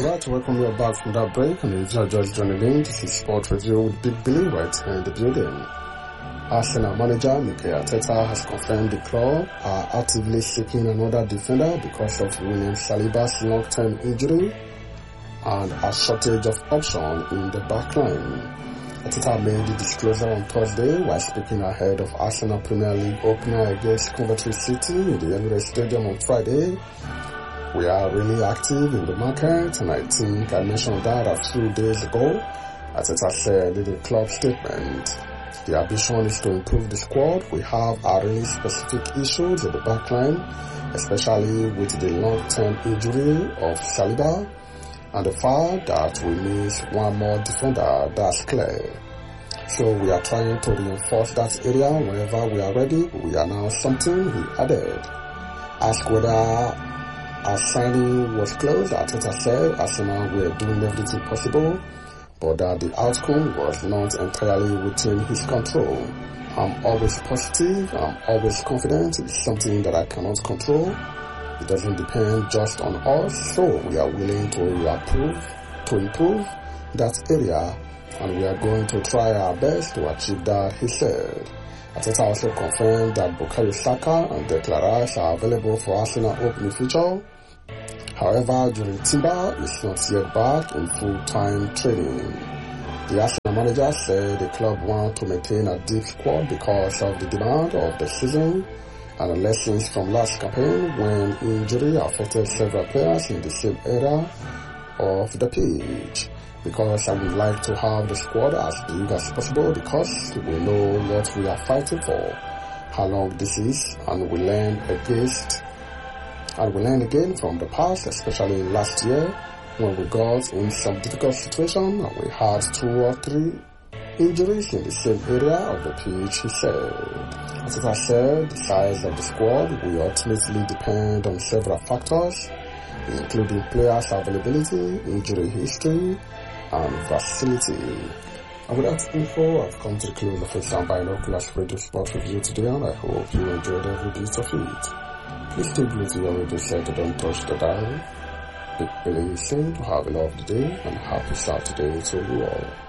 Alright, welcome you back from that break, and if you are just joining in, this is Sport Review with Big Billy right here in the building. Arsenal manager Mikel Arteta has confirmed the club are actively seeking another defender because of William Saliba's long-term injury and a shortage of options in the backline. Arteta made the disclosure on Thursday while speaking ahead of Arsenal Premier League opener against Coventry City in the Emirates Stadium on Friday. We are really active in the market, and I think I mentioned that a few days ago. Arteta said in the club statement, the ambition is to improve the squad. We have a really specific issues in the backline, especially with the long-term injury of Saliba and the fact that we miss one more defender. That's clear. So we are trying to reinforce that area whenever we are ready. We announce something, he added. Asked whether our signing was closed, Arteta said Arsenal were doing everything possible, but that the outcome was not entirely within his control. I'm always positive, I'm always confident. It's something that I cannot control. It doesn't depend just on us, so we are willing to improve that area, and we are going to try our best to achieve that, he said. Arteta also confirmed that Bukayo Saka and Declan Rice are available for Arsenal opening future. However, during Timber is not yet back in full-time training. The Arsenal manager said the club wants to maintain a deep squad because of the demand of the season and the lessons from last campaign when injury affected several players in the same area of the pitch. Because I would like to have the squad as big as possible because we know what we are fighting for, how long this is, and we learn again from the past, especially last year when we got in some difficult situation and we had 2 or 3 injuries in the same area of the pitch, he said. As I said, the size of the squad will ultimately depend on several factors, including players' availability, injury history, and facility. And with that info, I've come to the close of the Binoculars Radio Sport Review today, and I hope you enjoyed every bit of it. Please stay glued to your radio set, don't touch the dial. Big Billy is saying to have a lovely day and happy Saturday to you all.